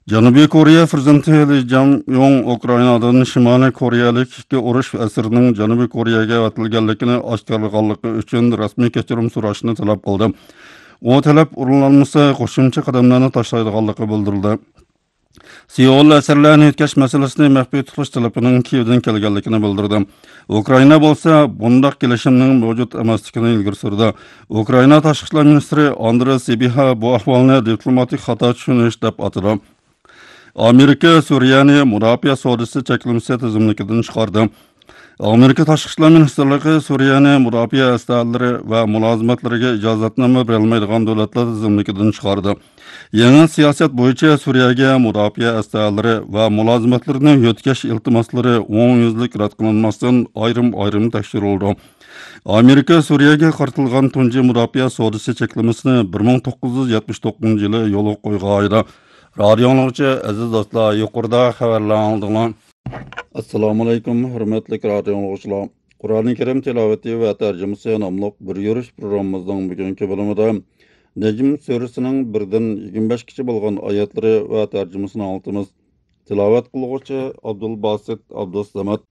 Janubiy Koreya prezidenti Lee Jang-yong Ukrainadan Shimoliy Koreyalik ikki urush asirining Janubiy Koreyaga atilganligini oshkorlaganligi uchun rasmiy kechirim so'rashni talab qildi. U talab o'rinlanmasa qo'shimcha qadamlarni tashlaydiganligi bildirildi. Seul asirlarni yetkash masalasini maxfiy tutish talabining Kiyevdan kelganligini bildirdi. Ukraina bo'lsa, bundaq kelishimning mavjud emasligini ilgari surdi. Ukraina tashqi ishlar ministri Andrey Sybiha bu ahvolni diplomatik xato tushunish deb atadi. Amerika Suriyani mudofaa savdosi cheklamasi tizimligidan chiqardi. Amerika tashqi ishlar ministrligi Suriyani mudofaa asirlari va mulozimatlariga ijozatnoma berilmaydigan davlatlar tizimligidan chiqardi. Yangi siyosat bo'yicha Suriyaga mudofaa asirlari va mulozimatlarini yetkash iltimoslari o'ng'yuzlik rad qilinmasdan ayrim tekshirildi. Amerika Suriyaga qaratilgan tunji mudofaa savdosi cheklamasini 1979 yili yo'l qo'ygan. Radiolarchi aziz do'stlar, yuqorida xabarlar aldinglar. Assalomu alaykum, hurmatli radio dinləyicilər. Qur'oni Karim tilovati va tarjimasi nomli bir yurish programmamizning bugungi bo'limida Necm surasining 1dan 25gacha bo'lgan oyatlari va tarjimasini oltimiz. Tilovat qiluvchi Abdul Basit Abdussamad.